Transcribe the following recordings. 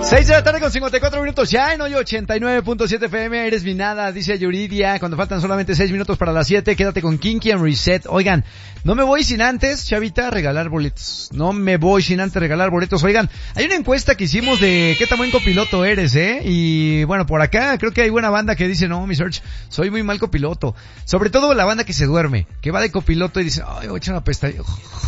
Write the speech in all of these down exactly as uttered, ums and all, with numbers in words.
seis de la tarde con cincuenta y cuatro minutos ya en hoy ochenta y nueve punto siete F M. Eres mi nada, dice Yuridia. Cuando faltan solamente seis minutos para las siete, quédate con Kinky and Reset. Oigan, no me voy sin antes, Chavita, regalar boletos. No me voy sin antes regalar boletos. Oigan, hay una encuesta que hicimos de qué tan buen copiloto eres, ¿eh? Y bueno, por acá creo que hay buena banda que dice, no, mi Search, soy muy mal copiloto. Sobre todo la banda que se duerme, que va de copiloto y dice, ay, voy a echar una pestaña.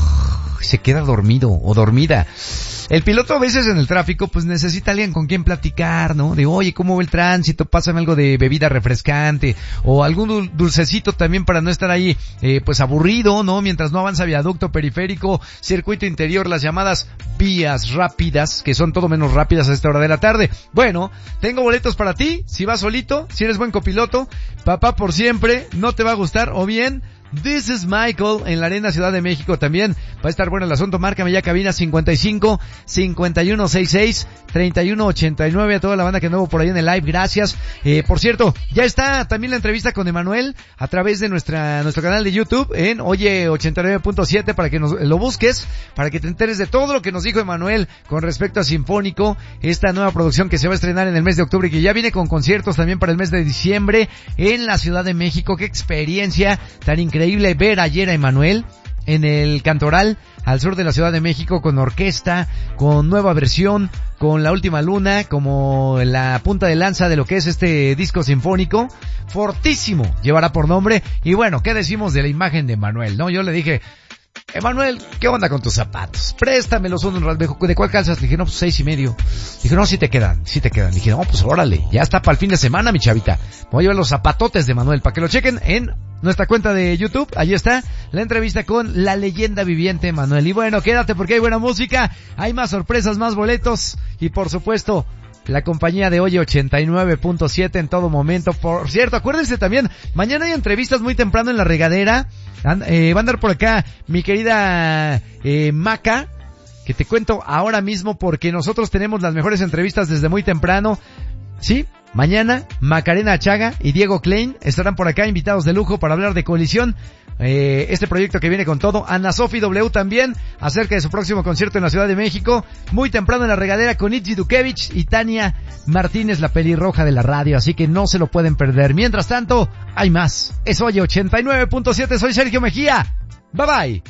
Se queda dormido o dormida. El piloto a veces en el tráfico pues necesita alguien con quien platicar, ¿no? De oye, ¿cómo va el tránsito? Pásame algo de bebida refrescante o algún dulcecito también para no estar ahí eh, pues aburrido, ¿no? Mientras no avanza viaducto, periférico, circuito interior, las llamadas vías rápidas, que son todo menos rápidas a esta hora de la tarde. Bueno, tengo boletos para ti, si vas solito, si eres buen copiloto, papá por siempre, no te va a gustar, o bien This is Michael en la Arena Ciudad de México también. Va a estar bueno el asunto. Márcame ya cabina cincuenta y cinco, cincuenta y uno sesenta y seis, treinta y uno ochenta y nueve. A toda la banda que nuevo por ahí en el live, gracias. Eh, por cierto, ya está también la entrevista con Emanuel a través de nuestra nuestro canal de YouTube en Oye ochenta y nueve punto siete para que nos lo busques, para que te enteres de todo lo que nos dijo Emanuel con respecto a Sinfónico, esta nueva producción que se va a estrenar en el mes de octubre y que ya viene con conciertos también para el mes de diciembre en la Ciudad de México. Qué experiencia tan increíble. Increíble ver ayer a Emanuel en el Cantoral al sur de la Ciudad de México con orquesta, con nueva versión, con La Última Luna como la punta de lanza de lo que es este disco sinfónico. Fortísimo llevará por nombre. Y bueno, ¿qué decimos de la imagen de Emanuel? No, yo le dije, Emanuel, ¿qué onda con tus zapatos? Préstamelos un rato. ¿De cuál calzas? Le dije, no, pues seis y medio. Dije, no, sí te quedan, sí te quedan. Le dije, no, pues órale, ya está para el fin de semana, mi chavita. Me voy a llevar los zapatotes de Emanuel para que lo chequen en nuestra cuenta de YouTube. Allí está la entrevista con la leyenda viviente Emanuel. Y bueno, quédate porque hay buena música, hay más sorpresas, más boletos y por supuesto la compañía de Oye ochenta y nueve punto siete en todo momento. Por cierto, acuérdense también, mañana hay entrevistas muy temprano en La Regadera. Eh, va a andar por acá mi querida eh, Maca, que te cuento ahora mismo porque nosotros tenemos las mejores entrevistas desde muy temprano. Sí, mañana Macarena Chaga y Diego Klein estarán por acá invitados de lujo para hablar de Colisión, eh, este proyecto que viene con todo. Ana Sofi W también acerca de su próximo concierto en la Ciudad de México, muy temprano en La Regadera con Itzi Dukevich y Tania Martínez, la pelirroja de la radio, así que no se lo pueden perder. Mientras tanto, hay más. Es Oye ochenta y nueve punto siete, soy Sergio Mejía. Bye bye.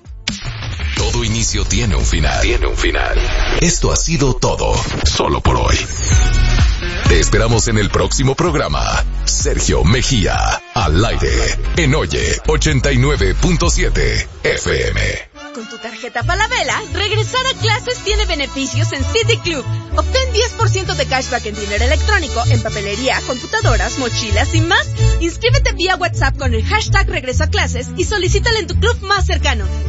Todo inicio tiene un final. Tiene un final. Esto ha sido todo, solo por hoy. Te esperamos en el próximo programa. Sergio Mejía, al aire, en Oye ochenta y nueve punto siete F M. Con tu tarjeta Falabella, regresar a clases tiene beneficios en City Club. Obtén diez por ciento de cashback en dinero electrónico, en papelería, computadoras, mochilas y más. Inscríbete vía WhatsApp con el hashtag Regreso a Clases y solicítala en tu club más cercano.